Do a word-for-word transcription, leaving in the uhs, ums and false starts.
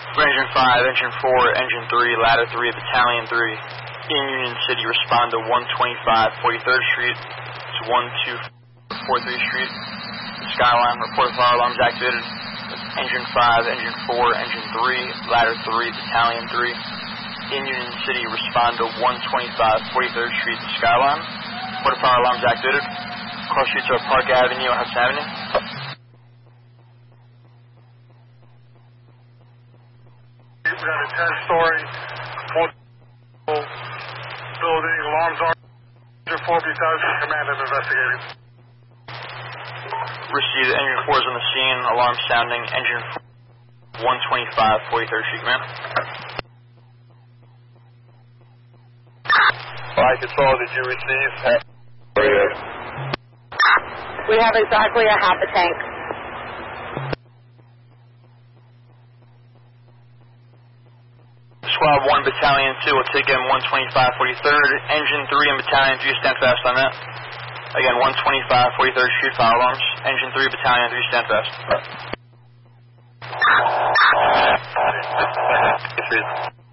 For Engine five, Engine four, Engine three, Ladder three, Battalion three, in Union City, respond to one twenty-five forty-third Street to one two four three Street. Skyline, report fire alarms activated. Engine five, Engine four, Engine three, Ladder three, Battalion three, in Union City, respond to one twenty-five forty-third Street, Skyline. Report fire alarms activated. Cross streets are Park Avenue and Hudson Avenue. We've got a ten-story, multiple building. Alarms are Engine four, be charged with command and investigating. Received. Engine four is on the scene. Alarm sounding. Engine four, one twenty-five forty-third Street, man. Flight control, did you receive? We have exactly a half a tank. Squad one, Battalion two, will take in one twenty-five forty-third. Engine three and Battalion three, stand fast on that. Again, one twenty-five forty-third Street, fire alarms. Engine three, Battalion three, stand fast. Right.